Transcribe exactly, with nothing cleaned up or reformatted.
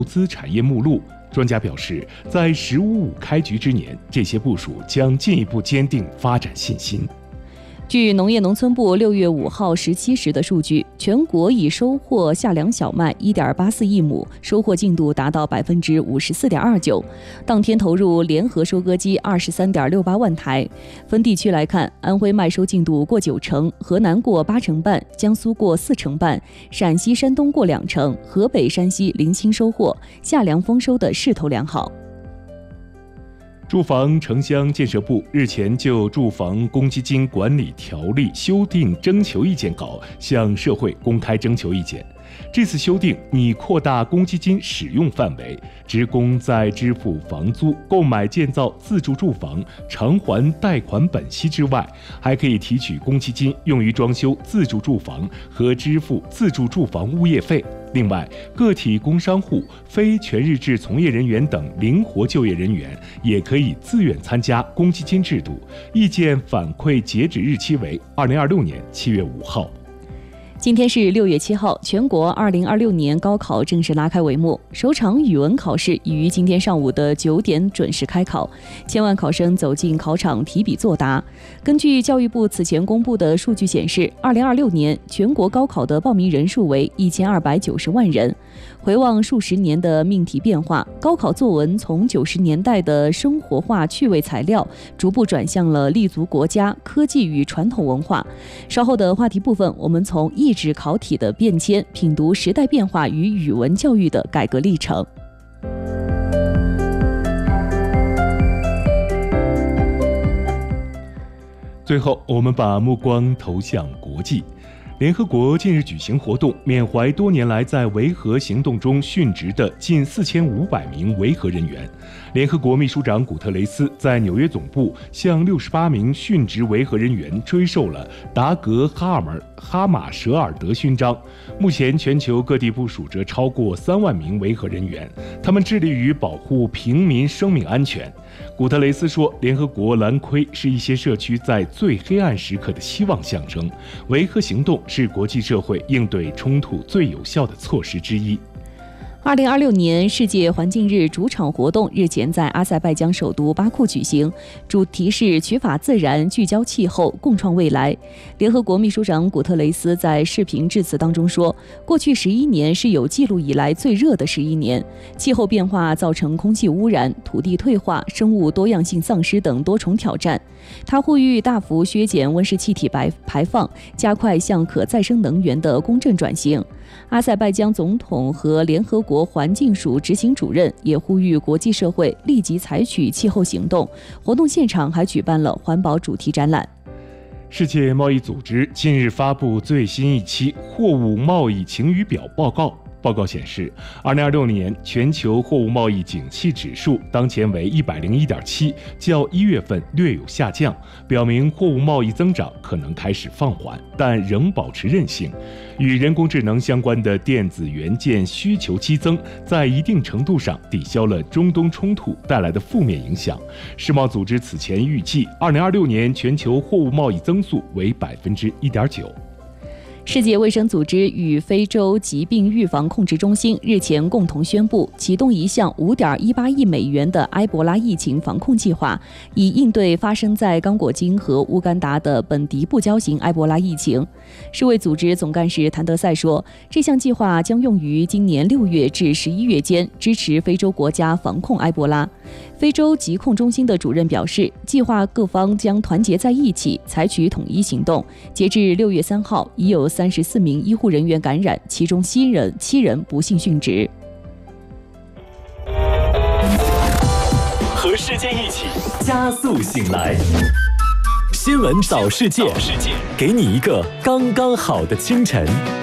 投资产业目录。专家表示，在“十五五”开局之年，这些部署将进一步坚定发展信心。 据农业农村部六月五号十七时的数据，全国已收获夏粮小麦 一点八四亿亩，收获进度达到百分之五十四点二九。当天投入联合收割机二十三点六八万台。分地区来看，安徽麦收进度过九成，河南过八成半，江苏过四成半，陕西、山东过两成，河北、山西零星收获，夏粮丰收的势头良好。 住房城乡建设部日前就住房公积金管理条例修订征求意见稿向社会公开征求意见。这次修订拟扩大公积金使用范围，职工在支付房租、购买建造自住住房、偿还贷款本息之外，还可以提取公积金用于装修自住住房和支付自住住房物业费。另外，个体工商户、非全日制从业人员等灵活就业人员也可以自愿参加公积金制度。意见反馈截止日期为二零二六年七月五号。 今天是六月七号，全国二零二六年高考正式拉开帷幕。首场语文考试已于今天上午的九点准时开考，千万考生走进考场提笔作答。根据教育部此前公布的数据显示，二零二六年全国高考的报名人数为一千二百九十万人。回望数十年的命题变化，高考作文从九十年代的生活化趣味材料，逐步转向了立足国家、科技与传统文化。稍后的话题部分，我们从意志考体的变迁，品读时代变化与语文教育的改革历程。 最后，我们把目光投向国际。联合国近日举行活动，缅怀多年来在维和行动中殉职的近四千五百名维和人员。联合国秘书长古特雷斯在纽约总部向六十八名殉职维和人员追授了达格哈尔门哈马舍尔德勋章。目前，全球各地部署着超过三万名维和人员，他们致力于保护平民生命安全。古特雷斯说，联合国蓝盔是一些社区在最黑暗时刻的希望象征，维和行动是国际社会应对冲突最有效的措施之一。 二零二六年世界环境日主场活动日前在阿塞拜疆首都巴库举行，主题是取法自然，聚焦气候，共创未来。联合国秘书长古特雷斯在视频致辞当中说，过去十一年是有记录以来最热的十一年，气候变化造成空气污染、土地退化、生物多样性丧失等多重挑战。他呼吁大幅削减温室气体排排放，加快向可再生能源的公正转型。阿塞拜疆总统和联合国环境署执行主任也呼吁国际社会立即采取气候行动。活动现场还举办了环保主题展览。 世界贸易组织近日发布最新一期货物贸易晴雨表报告。报告显示，二零二六年全球货物贸易景气指数当前为一百零一点七，较一月份略有下降，表明货物贸易增长可能开始放缓，但仍保持韧性。与人工智能相关的电子元件需求激增，在一定程度上抵消了中东冲突带来的负面影响。世贸组织此前预计，二零二六年全球货物贸易增速为百分之一点九。 世界卫生组织与非洲疾病预防控制中心日前共同宣布，启动一项 五点一八亿美元的埃博拉疫情防控计划，以应对发生在刚果金和乌干达的本地不交型埃博拉疫情。世卫组织总干事谭德赛说，这项计划将用于今年六月至十一月间，支持非洲国家防控埃博拉。非洲疾控中心的主任表示，计划各方将团结在一起，采取统一行动。截至六月三号，已有三十四名医护人员感染，其中七人七人不幸殉职。 和世界一起加速醒来，新闻早世界，给你一个刚刚好的清晨。